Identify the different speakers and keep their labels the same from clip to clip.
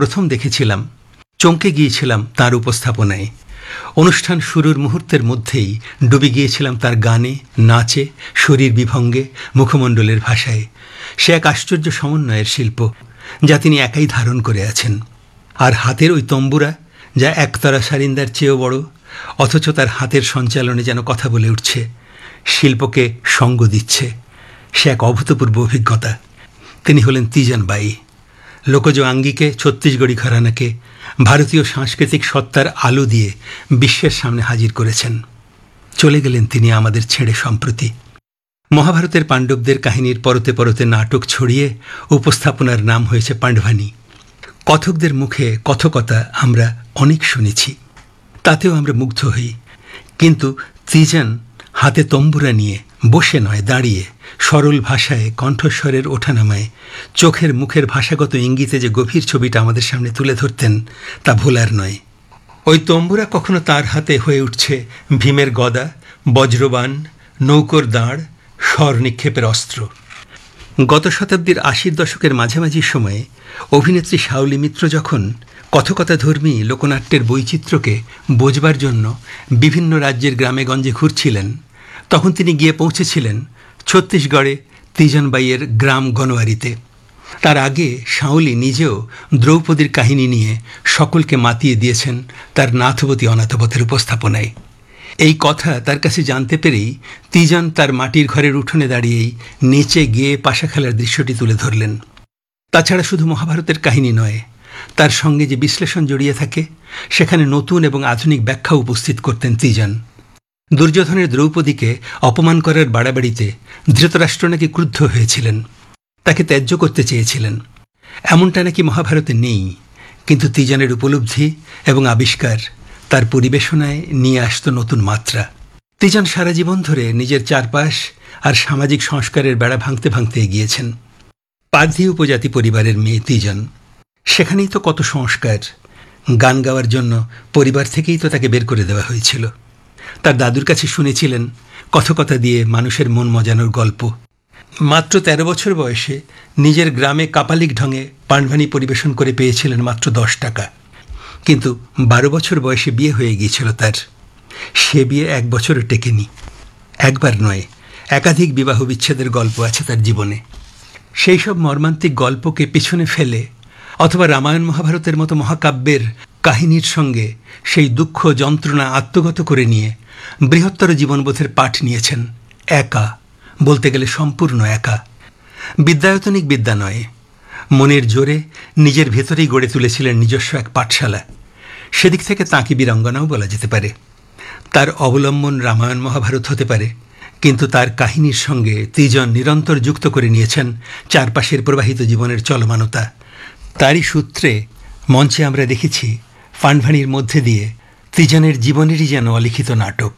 Speaker 1: প্রথম দেখেছিলাম চমকে গিয়েছিলাম তার উপস্থাপনায়। অনুষ্ঠান শুরুর মুহূর্তের মধ্যেই ডুবে গিয়েছিলাম তার গানে, নাচে, শরীর বিভঙ্গে, মুখমণ্ডলের ভাষায়। সে এক আশ্চর্য সমন্বয়ের শিল্প, যা তিনি একাই ধারণ করে আছেন। আর হাতের ওই তম্বুরা, যা একতারা সারিন্দার চেয়েও বড়, অথচ তার হাতের সঞ্চালনে যেন কথা বলে উঠছে, শিল্পকে সঙ্গ দিচ্ছে। সে এক অভূতপূর্ব অভিজ্ঞতা। তিনি হলেন তিজান বাই। লোকজ আঙ্গিকে ছত্তিশগড়ি ঘরানাকে ভারতীয় সাংস্কৃতিক সত্তার আলো দিয়ে বিশ্বের সামনে হাজির করেছেন। চলে গেলেন তিনি আমাদের ছেড়ে সম্প্রতি। মহাভারতের পাণ্ডবদের কাহিনীর পরতে পরতে নাটক ছড়িয়ে উপস্থাপনার নাম হয়েছে পাণ্ডভানি। কথকদের মুখে কথকতা আমরা অনেক শুনেছি, তাতেও আমরা মুগ্ধ হই। কিন্তু তিজান হাতে তম্বুরা নিয়ে বসে নয়, দাঁড়িয়ে সরল ভাষায় কণ্ঠস্বরের ওঠানামায় চোখের মুখের ভাষাগত ইঙ্গিতে যে গভীর ছবিটা আমাদের সামনে তুলে ধরতেন, তা ভোলার নয়। ওই তম্বুরা কখনো তার হাতে হয়ে উঠছে ভীমের গদা, বজ্রবাণ, নৌকোর দাঁড়, স্বর নিক্ষেপের অস্ত্র। গত শতাব্দীর ৮০ দশকের মাঝামাঝি সময়ে অভিনেত্রী শাওলি মিত্র যখন কথকতাধর্মী লোকনাট্যের বৈচিত্র্যকে বোঝবার জন্য বিভিন্ন রাজ্যের গ্রামেগঞ্জে ঘুরছিলেন, তখন তিনি গিয়ে পৌঁছেছিলেন ছত্তিশগড়ে তিজান বাইয়ের গ্রাম গনোয়ারিতে। তার আগে শাওলি নিজেও দ্রৌপদীর কাহিনী নিয়ে সকলকে মাতিয়ে দিয়েছেন তার নাথবতী অনাথপথের উপস্থাপনায়। এই কথা তার কাছে জানতে পেরেই তিজান তার মাটির ঘরের উঠোনে দাঁড়িয়েই নেচে গেয়ে পাশা খেলার দৃশ্যটি তুলে ধরলেন। তাছাড়া শুধু মহাভারতের কাহিনী নয়, তার সঙ্গে যে বিশ্লেষণ জড়িয়ে থাকে, সেখানে নতুন এবং আধুনিক ব্যাখ্যা উপস্থিত করতেন তিজান। দুর্যোধনের দ্রৌপদীকে অপমান করার বাড়াবাড়িতে ধৃতরাষ্ট্র নাকি ক্রুদ্ধ হয়েছিলেন, তাকে ত্যায্য করতে চেয়েছিলেন। এমনটা নাকি মহাভারতে নেই, কিন্তু তিজানের উপলব্ধি এবং আবিষ্কার তার পরিবেশনায় নিয়ে আসত নতুন মাত্রা। তিজান সারা জীবন ধরে নিজের চারপাশ আর সামাজিক সংস্কারের বেড়া ভাঙতে ভাঙতে এগিয়েছেন। পার্থী উপজাতি পরিবারের মেয়ে তিজান, সেখানেই তো কত সংস্কার। গান গাওয়ার জন্য পরিবার থেকেই তো তাকে বের করে দেওয়া হয়েছিল। তার দাদুর কাছে শুনেছিলেন কথকতা দিয়ে মানুষের মন মজানোর গল্প। মাত্র ১৩ বছর বয়সে নিজের গ্রামে কাপালিক ঢঙে পাণ্ডভানি পরিবেশন করে পেয়েছিলেন মাত্র ১০ টাকা। কিন্তু ১২ বছর বয়সে বিয়ে হয়ে গিয়েছিল তার। সে বিয়ে ১ বছরও টেকেনি। একবার নয়, একাধিক বিবাহ বিচ্ছেদের গল্প আছে তার জীবনে। সেই সব মর্মান্তিক গল্পকে পিছনে ফেলে অথবা রামায়ণ মহাভারতের মতো মহাকাব্যের কাহিনীর সঙ্গে সেই দুঃখ যন্ত্রণা আত্মগত করে নিয়ে বৃহত্তর জীবনবোধের পাঠ নিয়েছেন একা, বলতে গেলে সম্পূর্ণ একা। বিদ্যায়তনিক বিদ্যা নয়, মনের জোরে নিজের ভেতরেই গড়ে তুলেছিলেন নিজস্ব এক পাঠশালা। সেদিক থেকে তাঁকে বীরাঙ্গনাও বলা যেতে পারে। তার অবলম্বন রামায়ণ মহাভারত হতে পারে, কিন্তু তার কাহিনীর সঙ্গে তিজান নিরন্তর যুক্ত করে নিয়েছেন চারপাশের প্রবাহিত জীবনের চলমানতা। তারই সূত্রে মঞ্চে আমরা দেখেছি পাণ্ডভানির মধ্যে দিয়ে তিজানের জীবনেরই যেন অলিখিত নাটক।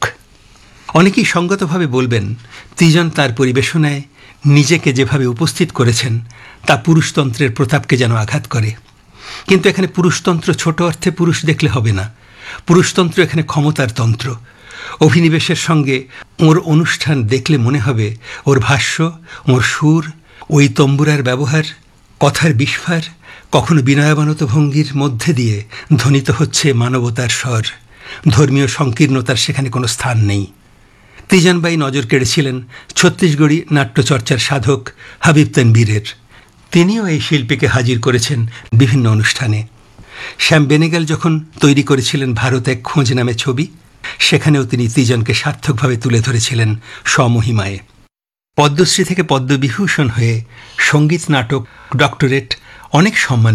Speaker 1: অনেকেই সঙ্গতভাবে বলবেন, তিজান তার পরিবেশনায় নিজেকে যেভাবে উপস্থিত করেছেন তা পুরুষতন্ত্রের প্রতাপকে যেন আঘাত করে। কিন্তু এখানে পুরুষতন্ত্র ছোট অর্থে পুরুষ দেখলে হবে না। পুরুষতন্ত্র এখানে ক্ষমতার তন্ত্র। অভিনিবেশের সঙ্গে ওর অনুষ্ঠান দেখলে মনে হবে ওর ভাষ্য, ওর সুর, ওই তম্বুরার ব্যবহার, কথার বিস্ফার, কখনো বিনয়াবনত ভঙ্গির মধ্যে দিয়ে ধ্বনিত হচ্ছে মানবতার স্বর। ধর্মীয় সংকীর্ণতার সেখানে কোনো স্থান নেই। তিজান বাই নজর কেড়েছিলেন ছত্তিশগড়ি নাট্যচর্চার সাধক হাবিব তানবীরের। তিনিও এই শিল্পীকে হাজির করেছেন বিভিন্ন অনুষ্ঠানে। শ্যাম বেনেগাল যখন তৈরি করেছিলেন ভারত এক খোঁজ নামে ছবি, সেখানেও তিনি তিজানকে সার্থকভাবে তুলে ধরেছিলেন স্বমহিমায়। পদ্মশ্রী থেকে পদ্মবিভূষণ হয়ে সঙ্গীত নাটক ডক্টরেট অনেক সম্মান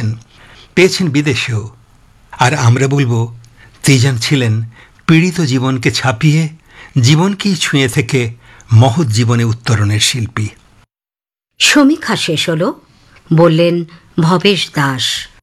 Speaker 1: পেয়েছেন বিদেশেও। আর আমরা বলবো, তিজান ছিলেন পীড়িত জীবনকে ছাপিয়ে জীবনকেই ছুঁয়ে থেকে মহৎ জীবনে উত্তরণের শিল্পী।
Speaker 2: সমীক্ষা শেষ হল, বললেন ভবেশ দাস।